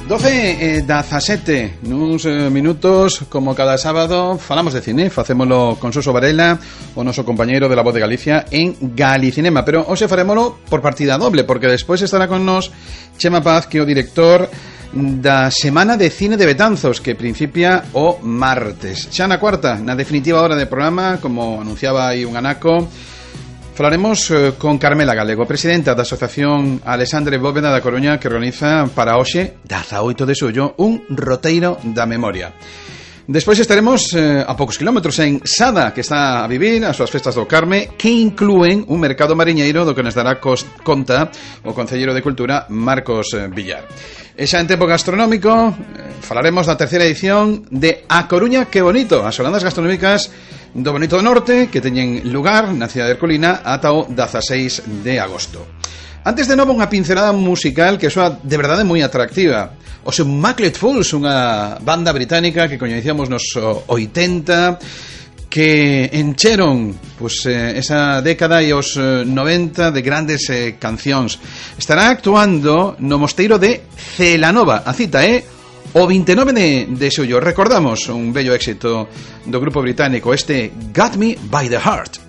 12:17 nuns minutos, como cada sábado falamos de cine, facémolo con Suso Varela, o noso compañeiro de La Voz de Galicia en Galicinema, pero hoxe farémolo por partida doble, porque despois estará con nos Chema Paz, que é o director da Semana de Cine de Betanzos, que principia o martes. Xa na cuarta, na definitiva hora de programa, como anunciaba aí un anaco, falaremos con Carmela Galego, presidenta da Asociación Alexandre Bóveda da Coruña, que organiza para hoxe, 18 de xullo, un roteiro da memoria. Despois estaremos a poucos kilómetros en Sada, que está a vivir as súas festas do Carme, que inclúen un mercado mariñeiro do que nos dará conta o concelleiro de Cultura, Marcos Villar. E xa en tempo gastronómico falaremos da terceira edición de A Coruña que bonito, as xoradas gastronómicas do Bonito do Norte, que teñen lugar na cidade de Ercolina ata o 16 de agosto. Antes de novo, unha pincelada musical que soa de verdade moi atractiva. Os Immaculate Fools, unha banda británica que coñecíamos nos 80, que encheron esa década e os 90 de grandes cancións. Estará actuando no mosteiro de Celanova. A cita é o 29 de xullo. Recordamos un bello éxito do grupo británico, este Got Me by the Heart.